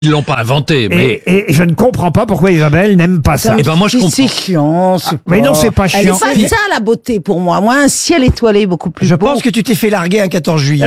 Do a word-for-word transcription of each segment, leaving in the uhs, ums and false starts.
Ils l'ont pas inventé, mais... Et, et je ne comprends pas pourquoi Isabelle n'aime pas ça. Eh ben moi je C'est- comprends. C'est chiant. c'est Mais pas- non, c'est pas C'est chiant. pas ça la beauté pour moi. Moi, un ciel étoilé beaucoup plus Je beau. pense que tu t'es fait larguer un quatorze juillet.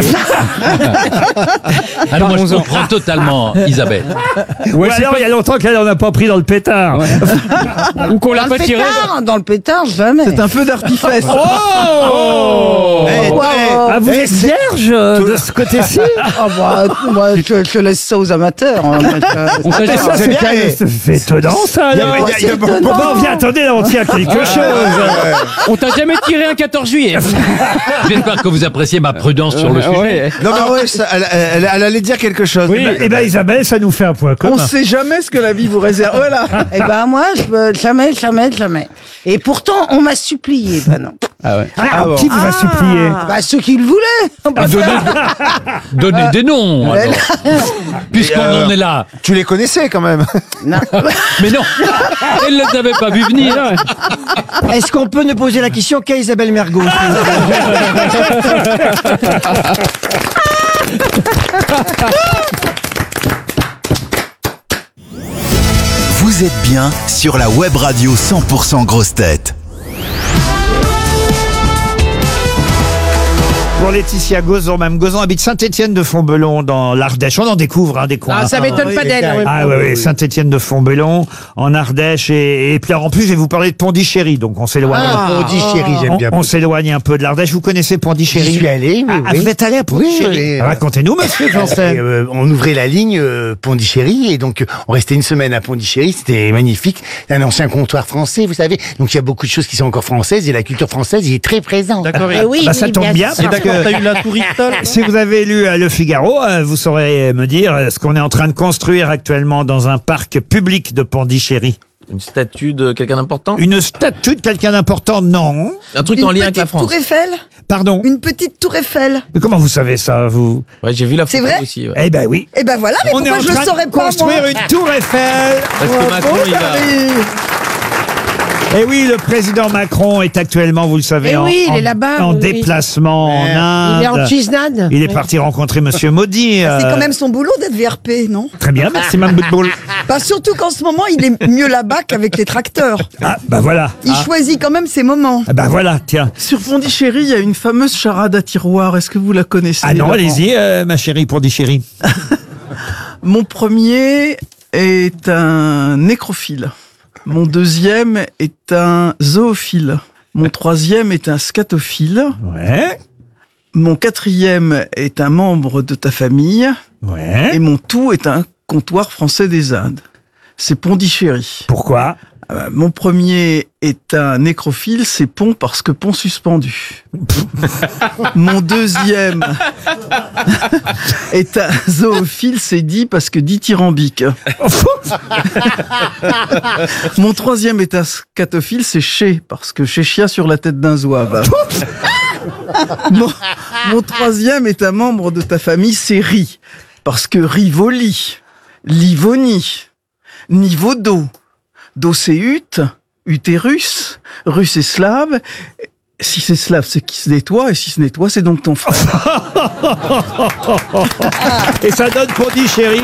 Alors moi je comprends totalement Isabelle. Ou alors il y a longtemps qu'elle en a pas pris dans le pétard. Ou qu'on l'a Dans le pas tiré. pétard, dans le pétard, jamais. C'est un feu d'artifice. Oh Eh, Wow. Ah, vous eh, êtes vierge euh, de ce côté-ci? Ah bah, moi, je, je laisse ça aux amateurs. hein. On t'a Mais jamais- ça, c'est c'est bien, quand même- eh. c'est étonnant, ça, Il y a- alors. il y a- il y a- C'est étonnant. Bon, viens, attendez, là, on tient quelque chose. On t'a jamais tiré un quatorze juillet. J'espère que vous appréciez ma prudence sur le sujet. Ouais. Non, mais ouais, ça, elle, elle- elle allait dire quelque chose. Oui, eh ben, Isabelle, ça nous fait un point On commun. sait jamais ce que la vie vous réserve. Voilà. Eh ben moi, je veux jamais, jamais, jamais. Et pourtant, on m'a supplié. Ben non. Ah ouais. Ah, bon. qui vous a supplié? Bah ceux qui le voulaient. Ah, donnez, donnez des noms, alors. Puisqu'on Et, euh, en est là. Tu les connaissais quand même. Non. Mais non, elle ne les avait pas vu venir. Est-ce qu'on peut nous poser la question qu'est Isabelle Mergo? Vous êtes bien sur la web radio cent pour cent Grosses Têtes. Pour Laetitia Gozon, Mme Gozon habite Saint-Étienne-de-Fontbellon dans l'Ardèche. On en découvre hein, des coins. Ah, ça m'étonne oui, pas les d'elle. gars, ouais. Ah oui, oui, Saint-Étienne-de-Fontbellon, en Ardèche. Et, et puis alors, en plus, je vais vous parler de Pondichéry. Donc on s'éloigne. Ah. Pondichéry, j'aime on bien. on s'éloigne un peu de l'Ardèche. Vous connaissez Pondichéry? J'y suis allé, oui, Ah, oui. vous êtes allé à Pondichéry? Oui, oui. Racontez-nous, monsieur Janssen. Et, euh, on ouvrait la ligne euh, Pondichéry et donc euh, on restait une semaine à Pondichéry, c'était magnifique, un ancien comptoir français, vous savez, donc il y a beaucoup de choses qui sont encore françaises et la culture française y est très présente. D'accord. Eh oui, Bah, ça oui, tombe bien, sûr. parce que T'as eu la tour Eiffel. si vous avez lu euh, Le Figaro, euh, vous saurez me dire euh, ce qu'on est en train de construire actuellement dans un parc public de Pondichéry. Une statue de quelqu'un d'important? Une statue de quelqu'un d'important, non. Un truc Une en lien avec la petite France? tour Eiffel. Pardon. Une petite tour Eiffel. Mais comment vous savez ça, vous? Ouais, j'ai vu la C'est photo vrai aussi. Ouais. Eh ben oui. Eh ben voilà, mais On est pourquoi en je le train saurais de pas, construire moi une tour Eiffel. Parce que Macron, il a... Et oui, le président Macron est actuellement, vous le savez, Eh en, oui, il en- est là-bas, en oui. déplacement en Inde. Il est en Chisnade. Il est parti rencontrer Monsieur Modi. C'est euh, quand même son boulot d'être V R P, non? Très bien, merci Mme Boutboul. Bah, surtout qu'en ce moment, il est mieux là-bas qu'avec les tracteurs. Ah, bah voilà. Il choisit quand même ses moments. Ah, bah voilà, tiens. Sur Pondichéry, il y a une fameuse charade à tiroir. Est-ce que vous la connaissez? Ah non, Laurent allez-y, euh, ma chérie Pondichéry. Mon premier est un nécrophile. Mon deuxième est un zoophile. Mon troisième est un scatophile. Ouais, Mon quatrième est un membre de ta famille. ouais. Et mon tout est un comptoir français des Indes. C'est Pondichéry. Pourquoi? Euh, mon premier est un nécrophile, c'est pont parce que pont suspendu. Mon deuxième est un zoophile, c'est dit parce que dithyrambique. Mon troisième est un scatophile, c'est chez parce que chéchia sur la tête d'un zouave. Mon, mon troisième est un membre de ta famille, c'est Ri parce que Rivoli, Livoni, niveau d'eau. Do c'est ut, utérus, russe c'est slave. Si c'est slave, c'est qui se nettoie, et si se nettoie, c'est donc ton frère. Et ça donne Pondichéry.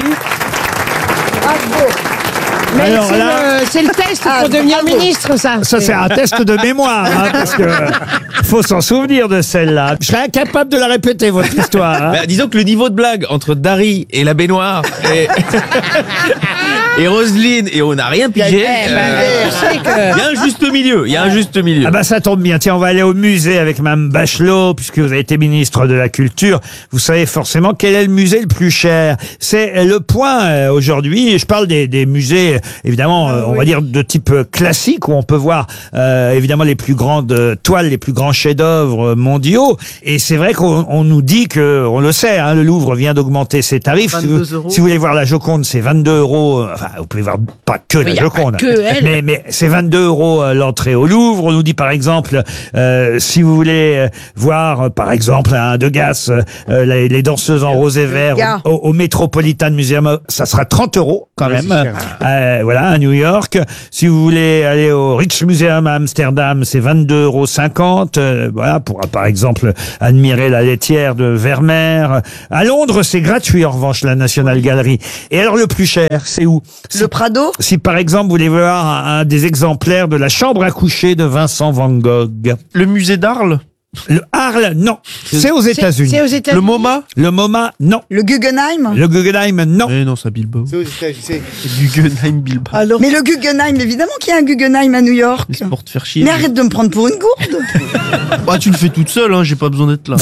Mais Alors c'est là- le, c'est le test Ah, pour devenir bravo. ministre, ça. Ça, c'est un test de mémoire, hein, parce que faut s'en souvenir de celle-là. Je serais incapable de la répéter, votre histoire. Hein. Bah, disons que le niveau de blague entre Dari et la baignoire et, et Roselyne, et on n'a rien pigé. Eh ben, euh, je sais Il que... y a un juste milieu, il y a un juste milieu. Ah bah ça tombe bien. Tiens, on va aller au musée avec Mme Bachelot, puisque vous avez été ministre de la Culture. Vous savez forcément quel est le musée le plus cher. C'est Le Point euh, aujourd'hui. Je parle des, des musées, évidemment, euh, on va dire de type euh, classique, où on peut voir euh, évidemment les plus grandes euh, toiles, les plus grands chefs-d'œuvre euh, mondiaux. Et c'est vrai qu'on on nous dit que, on le sait, hein, le Louvre vient d'augmenter ses tarifs. Si vous, vingt-deux euros. si vous voulez voir la Joconde, c'est vingt-deux euros. euh, Enfin, vous pouvez voir pas que Mais la y a pas Joconde. que elle. Mais, mais c'est vingt-deux euros euh, l'entrée au Louvre. On nous dit par exemple, euh, si vous voulez euh, voir euh, par exemple un Degas, euh, les, les danseuses en rose et vert Gars. au, au Metropolitan Museum, euh, ça sera trente euros quand même. Euh, voilà, à New York. Si vous voulez aller au Rijksmuseum à Amsterdam, c'est vingt-deux euros cinquante. euh, voilà, pour par exemple admirer la laitière de Vermeer. À Londres, c'est gratuit en revanche la National Gallery. Et alors le plus cher, c'est où? Le Prado. Si par exemple vous voulez voir un, un des exemplaires de la chambre à coucher de Vincent Van Gogh. Le musée d'Arles. Le Arles, non. C'est aux C'est États-Unis. c'est aux États-Unis. Le MoMA. Le MoMA, non. Le Guggenheim. Le Guggenheim, non. Eh non, c'est Bilbao. C'est aux États-Unis, c'est- Guggenheim Bilbao. Alors, Mais le Guggenheim, évidemment qu'il y a un Guggenheim à New York. C'est pour te faire chier. Mais arrête de me prendre pour une gourde. Bah, tu le fais toute seule, hein, j'ai pas besoin d'être là.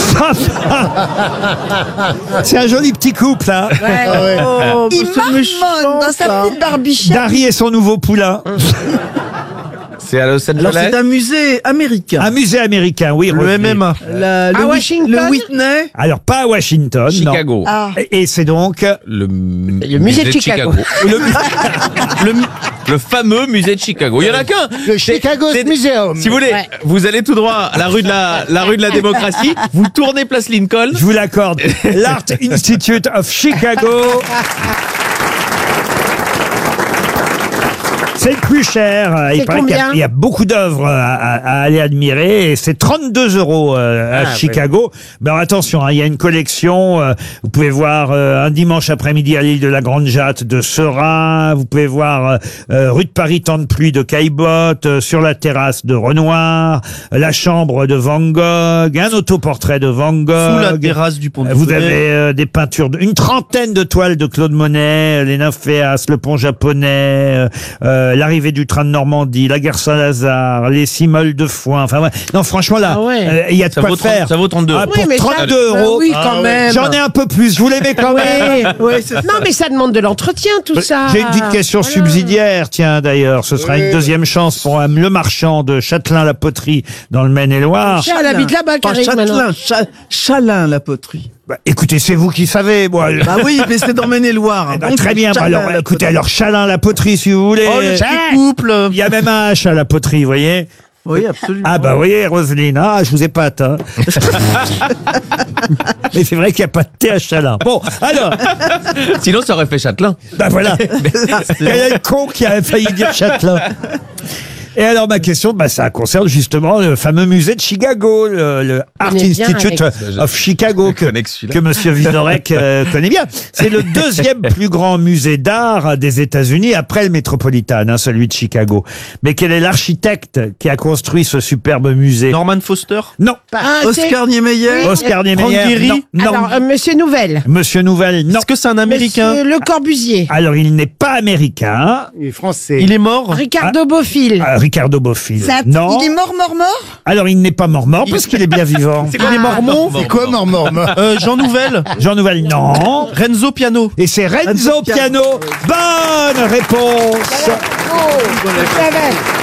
C'est un joli petit couple, hein. oh, Il bah, c'est méchant, marmonne dans sa ça. petite barbichette. Dari et son nouveau poulain. C'est à Los Alors, Angeles. c'est un musée américain. Un musée américain, oui. Le Roselyne. M M A. La- le, À Whit- Washington le Whitney. Alors, pas à Washington, Chicago. Ah. non. Et, et c'est donc Le, m- Le musée de Chicago. le, le, le fameux musée de Chicago. Il y en a qu'un. Le Chicago C'est- Museum. Si vous voulez, Ouais. vous allez tout droit à la rue de la, la rue de la démocratie, vous tournez place Lincoln. je vous l'accorde. L'Art Institute of Chicago. C'est le plus cher. Euh, Il C'est paraît qu'il y a- combien il y, a beaucoup d'œuvres à, à- à aller admirer. Et c'est trente-deux euros euh, à Ah, Chicago. Mais alors, attention, hein, il y a une collection. euh, vous pouvez voir euh, un dimanche après-midi à l'île de la Grande Jatte de Seurat. Vous pouvez voir euh, euh, rue de Paris, temps de pluie de Caillebotte. euh, sur la terrasse de Renoir. euh, la chambre de Van Gogh. Un autoportrait de Van Gogh. Sous la terrasse du pont de Vous Tonnerre. avez euh, des peintures, de, une trentaine de toiles de Claude Monet, euh, les Nymphéas, le pont japonais, euh, euh, l'arrivée du train de Normandie, la guerre Saint-Lazare, les Cimoles de Foin. Enfin, ouais. Non, franchement, là, Ah ouais. euh, il y a de Ça quoi vaut trente faire. ça vaut trente-deux. Ah, euros. pour mais ça- trente-deux bah euros. oui, quand même. J'en ai un peu plus. Je vous l'aimais quand même. Ouais. Ouais, c'est ça. Non, mais ça demande de l'entretien, tout ça. J'ai une petite question Voilà. subsidiaire, tiens d'ailleurs, ce sera une deuxième chance pour euh, le marchand de Châtelain-la-Poterie dans le Maine-et-Loire. Elle habite là-bas, Pas Karine, maintenant. Châtelain, Cha- Chalin, la poterie. Bah, écoutez, c'est vous qui savez, moi. Bah oui, mais c'est dans Maine-et-Loire. Eh ben, Donc, très bien. Bah, Chalin, alors, la écoutez, poterie. alors Chalin-la-Poterie, si vous voulez. Oh, le petit couple. Il y a même un H à la poterie, vous voyez. Oui, absolument. Ah bah vous voyez, Roselyne, ah, je vous ai pas atteint. Mais c'est vrai qu'il n'y a pas de thé à Chalin. Bon, alors, Sinon, ça aurait fait Châtelain. bah voilà. Quel est le con qui a failli dire Châtelain? Et alors ma question, bah, ça concerne justement le fameux musée de Chicago, le, le Art connais bien, Institute Alex. of Chicago, que, connais que celui-là. que Monsieur Vizorek euh, connaît bien. C'est le deuxième plus grand musée d'art des États-Unis après le Metropolitan, hein, celui de Chicago. Mais quel est l'architecte qui a construit ce superbe musée? Norman Foster. Non. Ah, c'est- Oscar Niemeyer. Oscar Niemeyer. Franck Gehry. Non. non. Alors, euh, Monsieur Nouvelle. Monsieur Nouvelle, non. Est-ce que c'est un Américain? Monsieur Le Corbusier. Alors, il n'est pas américain. Il est français. Il est mort. Ricardo Bofill. Ah, Ricardo Bofill. C'est un- Non. Il est mort, mort, mort. Alors, il n'est pas mort-mort parce qu'il est bien vivant. C'est quoi les Mormons? C'est quoi, mort, mort, mort Euh, Jean Nouvel. Jean Nouvel, non. Renzo Piano. Et c'est Renzo Renzo Piano. Bonne réponse. Je savais.